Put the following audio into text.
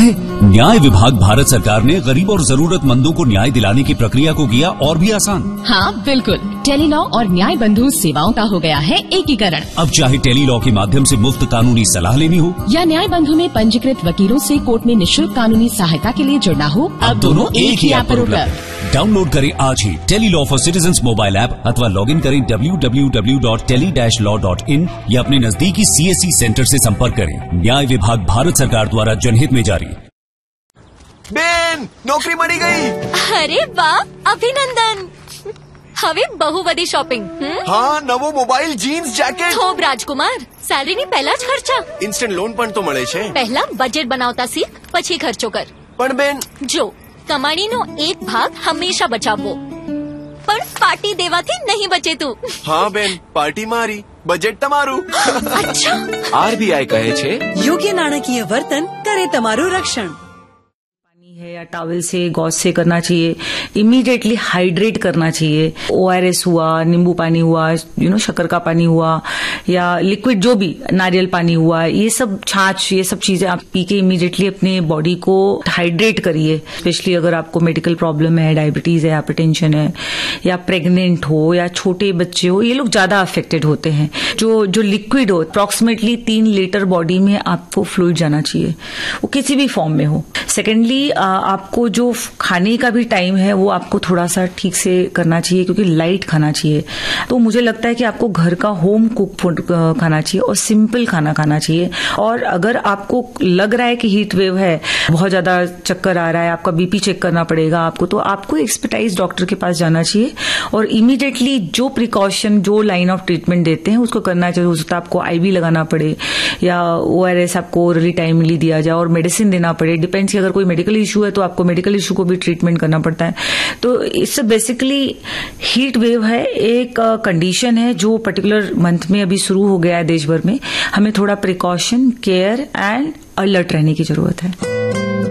है? न्याय विभाग भारत सरकार ने गरीब और जरूरतमंदों को न्याय दिलाने की प्रक्रिया को किया और भी आसान। हाँ बिल्कुल, टेलीलॉ और न्याय बंधु सेवाओं का हो गया है एकीकरण। अब चाहे टेलीलॉ के माध्यम से मुफ्त कानूनी सलाह लेनी हो या न्याय बंधु में पंजीकृत वकीलों से कोर्ट में निःशुल्क कानूनी सहायता के लिए जुड़ना हो, अब दोनों एक ही ऐप पर उपलब्ध। डाउनलोड करें आज ही Tele-Law for citizens mobile app अथवा लॉग इन करें www.tele-law.in या अपने नजदीकी CSC सेंटर से संपर्क करें। न्याय विभाग भारत सरकार द्वारा जनहित में जारी। बेन, नौकरी मળી गई। अरे वाह, अभिनंदन। હવે બહુ બધી શોપિંગ। હા, નવો મોબાઈલ, જીન્સ, જેકેટ। થોબ રાજકુમાર, સેલરીની પહેલા જ ખર્ચા। ઇન્સ્ટન્ટ લોન પણ તો મળે છે। પહેલા બજેટ બનાવતા શીખ, પછી ખર્ચો કર। પણ બેન, જો કમાણીનો એક ભાગ હંમેશા બચાવવો, પણ પાર્ટી દેવાથી નહીં બચે તું। હા બેન, પાર્ટી મારી, બજેટ તમારું। અચ્છા, RBI કહે છે યોગ્ય નાણાકીય વર્તન કરે તમારું રક્ષણ। है या टॉवल से गॉज से करना चाहिए। इमीडिएटली हाइड्रेट करना चाहिए। ORS हुआ, नींबू पानी हुआ, शक्कर का पानी हुआ या लिक्विड जो भी, नारियल पानी हुआ, ये सब छाछ, ये सब चीजें आप पी के इमीडिएटली अपने बॉडी को हाइड्रेट करिए। स्पेशली अगर आपको मेडिकल प्रॉब्लम है, डायबिटीज है, हाइपरटेंशन है या प्रेग्नेंट हो या छोटे बच्चे हो, ये लोग ज्यादा अफेक्टेड होते हैं। जो लिक्विड हो, अप्रोक्सीमेटली 3 लीटर बॉडी में आपको फ्लूइड जाना चाहिए, वो किसी भी फॉर्म में हो। सेकेंडली आपको जो खाने का भी टाइम है वो आपको थोड़ा सा ठीक से करना चाहिए, क्योंकि लाइट खाना चाहिए। तो मुझे लगता है कि आपको घर का होम कुक फूड खाना चाहिए और सिंपल खाना खाना चाहिए। और अगर आपको लग रहा है कि हीट वेव है, बहुत ज्यादा चक्कर आ रहा है, आपका BP चेक करना पड़ेगा आपको, तो आपको एक्सपर्टाइज डॉक्टर के पास जाना चाहिए और इमीडिएटली जो प्रिकॉशन, जो लाइन ऑफ ट्रीटमेंट देते हैं उसको करना चाहिए। हो सकता है आपको IV लगाना पड़े या ORS आपको ओरली टाइमली दिया जाए और मेडिसिन देना पड़े। डिपेंड्स कि अगर कोई मेडिकल इशू है तो आपको मेडिकल इशू को भी ट्रीटमेंट करना पड़ता है। तो इससे बेसिकली हीट वेव है, एक कंडीशन है जो पर्टिकुलर मंथ में अभी शुरू हो गया है देश भर में। हमें थोड़ा प्रिकॉशन, केयर एंड अलर्ट रहने की जरूरत है।